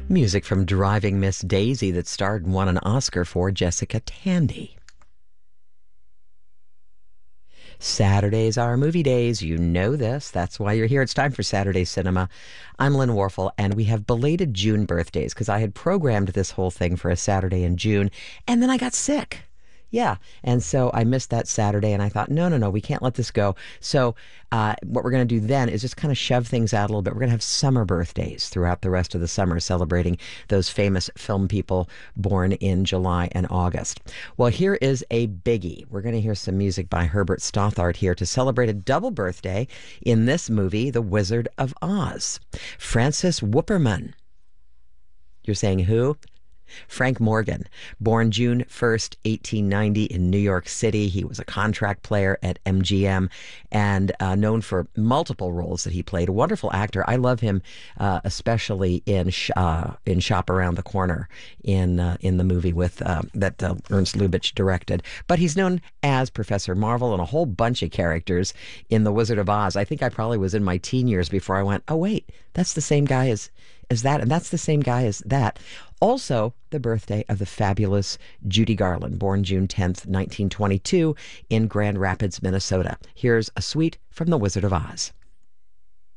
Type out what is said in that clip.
Music from Driving Miss Daisy that starred and won an Oscar for Jessica Tandy. Saturdays are movie days. You know this. That's why you're here. It's time for Saturday Cinema. I'm Lynn Warfel, and we have belated June birthdays because I had programmed this whole thing for a Saturday in June, and then I got sick. Yeah. And so I missed that Saturday, and I thought, no, we can't let this go. So what we're going to do then is just kind of shove things out a little bit. We're going to have summer birthdays throughout the rest of the summer, celebrating those famous film people born in July and August. Well, here is a biggie. We're going to hear some music by Herbert Stothart here to celebrate a double birthday in this movie, The Wizard of Oz. Francis Wupperman. You're saying who? Frank Morgan, born June 1st, 1890 in New York City. He was a contract player at MGM and known for multiple roles that he played. A wonderful actor. I love him, especially in Shop Around the Corner in the movie with that Ernst Lubitsch directed. But he's known as Professor Marvel and a whole bunch of characters in The Wizard of Oz. I think I probably was in my teen years before I went, oh, wait, that's the same guy as that, and that's the same guy as that. Also, the birthday of the fabulous Judy Garland, born June 10th, 1922, in Grand Rapids, Minnesota. Here's a suite from The Wizard of Oz.